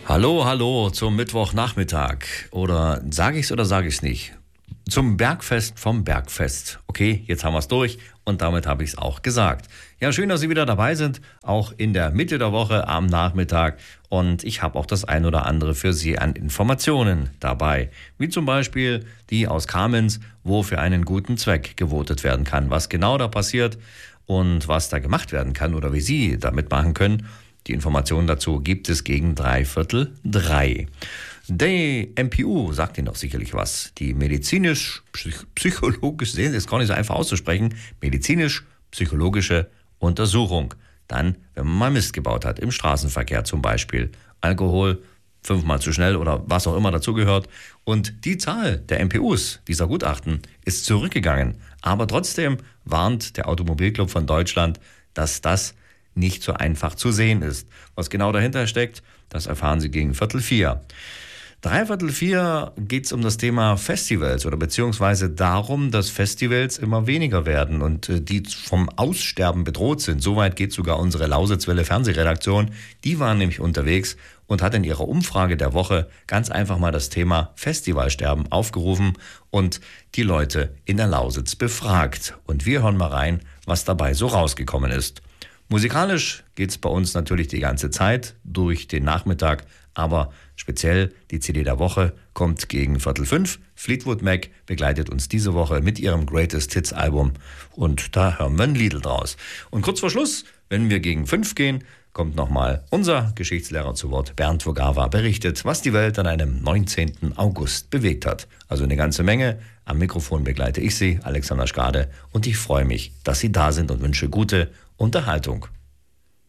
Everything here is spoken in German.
Hallo, hallo zum Mittwochnachmittag. Oder sage ich's oder sage ich's nicht? Zum Bergfest vom Bergfest. Okay, jetzt haben wir's durch und damit habe ich's auch gesagt. Ja, schön, dass Sie wieder dabei sind, auch in der Mitte der Woche am Nachmittag. Und ich habe auch das ein oder andere für Sie an Informationen dabei. Wie zum Beispiel die aus Kamenz, wo für einen guten Zweck gewotet werden kann. Was genau da passiert und was da gemacht werden kann oder wie Sie da mitmachen können. Die Informationen dazu gibt es gegen 3:45. Die MPU sagt Ihnen doch sicherlich was. Die medizinisch-psychologisch, sehen Sie, ist gar nicht so einfach auszusprechen, medizinisch-psychologische Untersuchung. Dann, wenn man mal Mist gebaut hat, im Straßenverkehr zum Beispiel, Alkohol, 5-mal zu schnell oder was auch immer dazugehört. Und die Zahl der MPUs, dieser Gutachten, ist zurückgegangen. Aber trotzdem warnt der Automobilclub von Deutschland, dass das nicht so einfach zu sehen ist. Was genau dahinter steckt, das erfahren Sie gegen 3:45. 3:45 geht es um das Thema Festivals oder beziehungsweise darum, dass Festivals immer weniger werden und die vom Aussterben bedroht sind. Soweit geht sogar unsere Lausitzwelle Fernsehredaktion. Die waren nämlich unterwegs und hat in ihrer Umfrage der Woche ganz einfach mal das Thema Festivalsterben aufgerufen und die Leute in der Lausitz befragt. Und wir hören mal rein, was dabei so rausgekommen ist. Musikalisch geht's bei uns natürlich die ganze Zeit durch den Nachmittag, aber speziell die CD der Woche kommt gegen 4:45. Fleetwood Mac begleitet uns diese Woche mit ihrem Greatest Hits Album und da hören wir ein Lied draus. Und kurz vor Schluss, wenn wir gegen 5 gehen, kommt nochmal unser Geschichtslehrer zu Wort. Bernd Vogawa berichtet, was die Welt an einem 19. August bewegt hat. Also eine ganze Menge. Am Mikrofon begleite ich Sie, Alexander Schkade, und ich freue mich, dass Sie da sind und wünsche gute Unterhaltung.